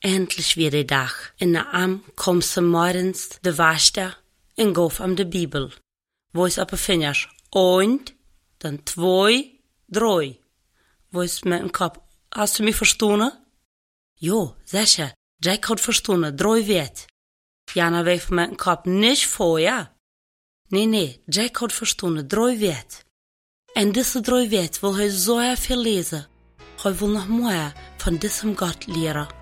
Endlich weer de dag. En na am kom ze morgens de waschter en goof am de Bibel. Wo is op de vingers? 1, dan 2, 3. Wo is met een kop? Hast du mich verstanden? Jo, sicher. Jack hat verstanden. 3 wird. Jana weef met een kop nicht vor, ja? Nee, Jack hat verstanden. 3 wird. En diese 3 wird will hij zo veel lezen. Hij wil nog meer van diesem Gott leren.